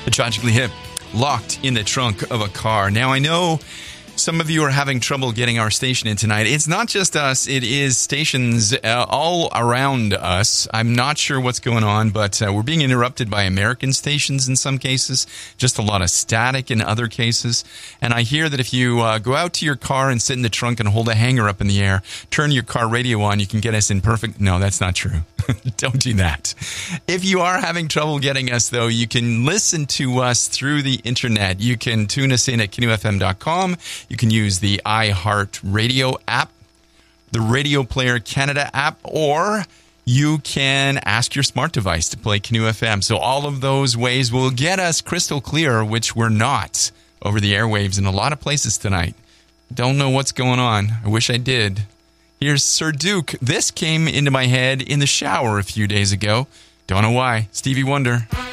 Tragically hit, locked in the trunk of a car. Now, I know some of you are having trouble getting our station in tonight. It's not just us. It is stations all around us. I'm not sure what's going on, but we're being interrupted by American stations in some cases. Just a lot of static in other cases. And I hear that if you go out to your car and sit in the trunk and hold a hanger up in the air, turn your car radio on, you can get us in perfect... No, that's not true. Don't do that. If you are having trouble getting us, though, you can listen to us through the internet. You can tune us in at canoefm.com. You can use the iHeartRadio app, the Radio Player Canada app, or you can ask your smart device to play Canoe FM. So all of those ways will get us crystal clear, which we're not over the airwaves in a lot of places tonight. Don't know what's going on. I wish I did. Here's Sir Duke. This came into my head in the shower a few days ago. Don't know why. Stevie Wonder.